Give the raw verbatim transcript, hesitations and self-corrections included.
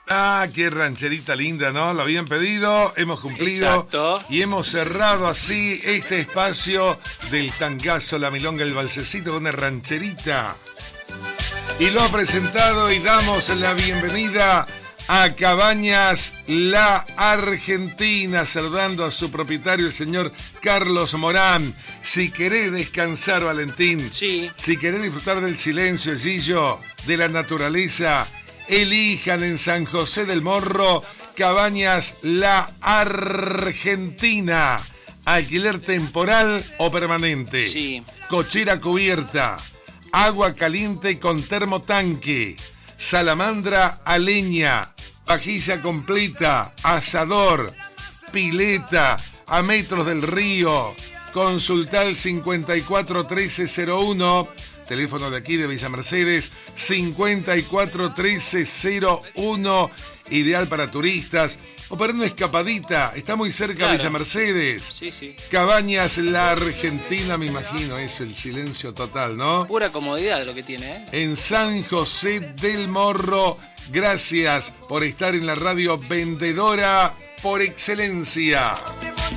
Ah, qué rancherita linda, ¿no? Lo habían pedido, hemos cumplido. Exacto. Y hemos cerrado así este espacio del tangazo, la milonga, el balsecito con una rancherita. Y lo ha presentado y damos la bienvenida a Cabañas La Argentina, saludando a su propietario, el señor Carlos Morán. Si querés descansar, Valentín, Sí. si querés disfrutar del silencio, el Gillo, de la naturaleza, elijan en San José del Morro Cabañas La Argentina. Alquiler temporal o permanente. Sí. Cochera cubierta. Agua caliente con termotanque. Salamandra a leña. Vajilla completa. Asador. Pileta. A metros del río. Consultar cincuenta y cuatro trece cero uno. Teléfono de aquí de Villa Mercedes. cincuenta y cuatro trece cero uno. Ideal para turistas o para una escapadita. Está muy cerca Claro. de Villa Mercedes. Sí, sí. Cabañas La Argentina, me imagino, es el silencio total, ¿no? Pura comodidad lo que tiene, ¿eh? En San José del Morro. Gracias por estar en la radio vendedora por excelencia.